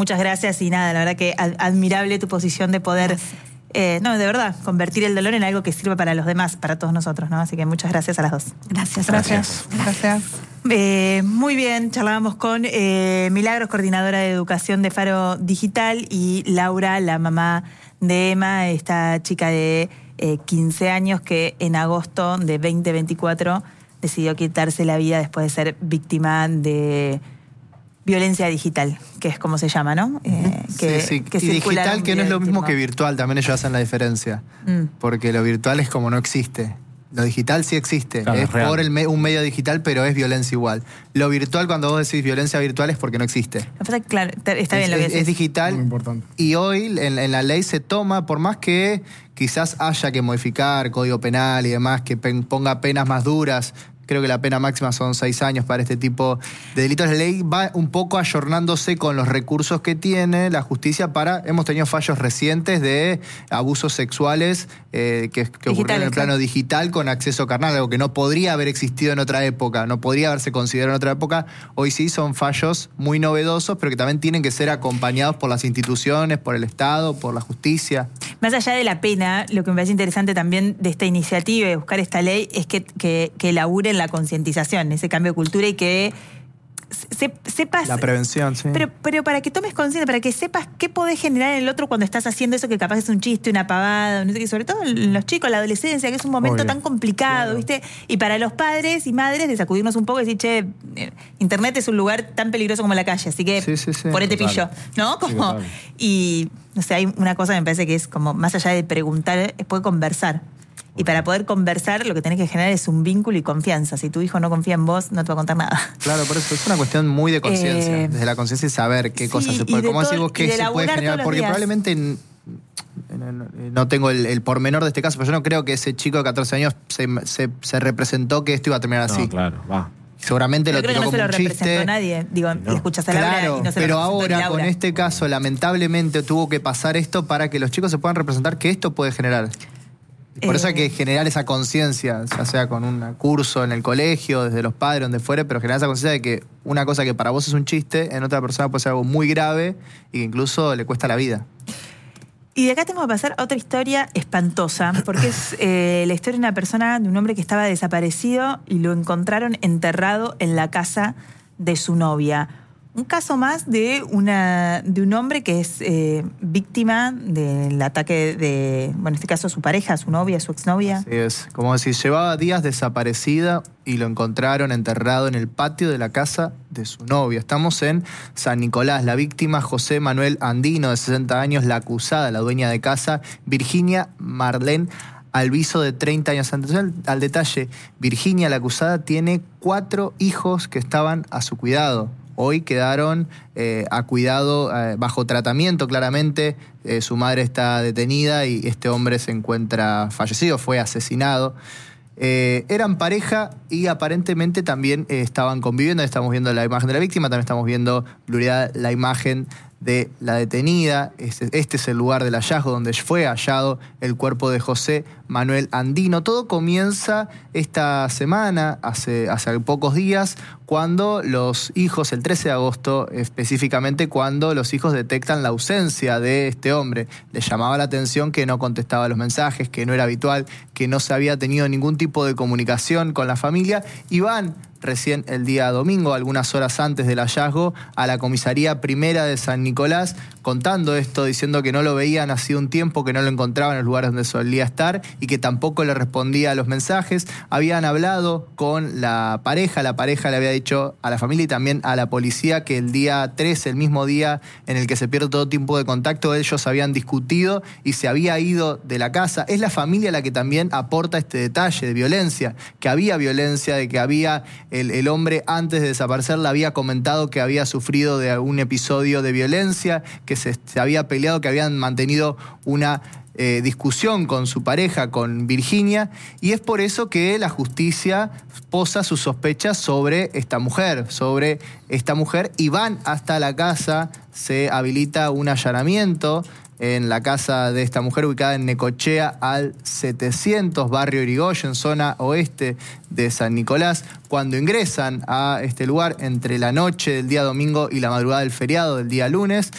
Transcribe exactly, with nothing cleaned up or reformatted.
muchas gracias y nada, la verdad que ad- admirable tu posición de poder, eh, no, de verdad, convertir el dolor en algo que sirva para los demás, para todos nosotros, ¿no? Así que muchas gracias a las dos. Gracias. Gracias. Gracias. Eh, muy bien, charlábamos con eh, Milagros, coordinadora de educación de Faro Digital, y Laura, la mamá de Emma, esta chica de eh, quince años que en agosto de veinte veinticuatro decidió quitarse la vida después de ser víctima de violencia digital, que es como se llama, ¿no? Eh, que, sí, sí. que y circula digital, en que no es lo mismo videísimo. que virtual, también ellos hacen la diferencia. Mm. Porque lo virtual es como no existe. Lo digital sí existe. Claro, es es real. por el me- un medio digital, pero es violencia igual. Lo virtual, cuando vos decís violencia virtual, es porque no existe. Lo que pasa es que, claro, está está es, bien lo que es- decís. es digital. Muy importante. Y hoy en, en la ley se toma, por más que quizás haya que modificar código penal y demás, que pen- ponga penas más duras. Creo que la pena máxima son seis años para este tipo de delitos. La ley va un poco ayornándose con los recursos que tiene la justicia para... Hemos tenido fallos recientes de abusos sexuales eh, que, que ocurrieron en el plano digital con acceso carnal, algo que no podría haber existido en otra época, no podría haberse considerado en otra época. Hoy sí son fallos muy novedosos, pero que también tienen que ser acompañados por las instituciones, por el Estado, por la justicia. Más allá de la pena, lo que me parece interesante también de esta iniciativa y de buscar esta ley es que, que, que labure en la concientización, ese cambio de cultura y que se, sepas... La prevención, sí. Pero, pero para que tomes conciencia, para que sepas qué podés generar en el otro cuando estás haciendo eso que capaz es un chiste, una pavada, no sé qué, sobre todo en los chicos, la adolescencia, que es un momento Obvio. tan complicado, Claro. ¿viste? Y para los padres y madres de sacudirnos un poco y decir, che, eh, internet es un lugar tan peligroso como la calle, así que Sí, sí, sí. ponete Total. pillo, ¿no? Sí, Como, total. y, no sé, hay una cosa que me parece que es como, más allá de preguntar, es poder conversar. Y para poder conversar, lo que tenés que generar es un vínculo y confianza. Si tu hijo no confía en vos, no te va a contar nada. Claro, por eso es una cuestión muy de conciencia. Eh, desde la conciencia y saber qué sí, cosas se y puede. de ¿Cómo todo- decís vos y qué de se puede laburar generar? todos los Porque días. probablemente. n- No, no- no tengo el, el pormenor de este caso, pero yo no creo que ese chico de catorce años se, se- se representó que esto iba a terminar así. No, claro, va. Seguramente Yo lo creo que tiró no se como lo un representó chiste. nadie. Digo, No. y escuchás a Laura Claro, y no se pero lo representó ni ahora con Laura. este caso, lamentablemente tuvo que pasar esto para que los chicos se puedan representar que esto puede generar. Y por Eh. eso hay que generar esa conciencia, ya sea con un curso en el colegio, desde los padres, donde fuere, pero generar esa conciencia de que una cosa que para vos es un chiste, en otra persona puede ser algo muy grave y que incluso le cuesta la vida. Y de acá tengo que pasar a otra historia espantosa, porque es eh, la historia de una persona, de un hombre que estaba desaparecido y lo encontraron enterrado en la casa de su novia. Un caso más de, una, de un hombre que es eh, víctima del ataque de, bueno, en este caso su pareja, su novia, su exnovia. Así es, como si llevaba días desaparecida y lo encontraron enterrado en el patio de la casa de su novia. Estamos en San Nicolás. La víctima, José Manuel Andino, de sesenta años, la acusada, la dueña de casa, Virginia Marlene Alviso, de treinta años. Atención al, al detalle, Virginia, la acusada, tiene cuatro hijos que estaban a su cuidado. Hoy quedaron eh, a cuidado, eh, bajo tratamiento, claramente. Eh, su madre está detenida y este hombre se encuentra fallecido, fue asesinado. Eh, eran pareja y aparentemente también eh, estaban conviviendo. Estamos viendo la imagen de la víctima, también estamos viendo blurreada la imagen de la detenida. Este, este es el lugar del hallazgo donde fue hallado el cuerpo de José Manuel Andino. Todo comienza esta semana, hace, hace pocos días, cuando los hijos, el trece de agosto específicamente, cuando los hijos detectan la ausencia de este hombre. Les llamaba la atención que no contestaba los mensajes, que no era habitual, que no se había tenido ningún tipo de comunicación con la familia, y van recién el día domingo, algunas horas antes del hallazgo, a la comisaría primera de San Nicolás, contando esto, diciendo que no lo veían hacía un tiempo, que no lo encontraban en los lugares donde solía estar y que tampoco le respondía a los mensajes. Habían hablado con la pareja, la pareja le había dicho a la familia y también a la policía que el día trece, el mismo día en el que se pierde todo tipo de contacto, ellos habían discutido y se había ido de la casa. Es la familia la que también aporta este detalle de violencia, que había violencia, de que había el, el hombre antes de desaparecer le había comentado que había sufrido de algún episodio de violencia, que se, se había peleado, que habían mantenido una eh, discusión con su pareja, con Virginia, y es por eso que la justicia posa sus sospechas sobre esta mujer, sobre esta mujer, y van hasta la casa, se habilita un allanamiento en la casa de esta mujer ubicada en Necochea al setecientos, barrio Irigoyen, zona oeste de San Nicolás. Cuando ingresan a este lugar entre la noche del día domingo y la madrugada del feriado del día lunes,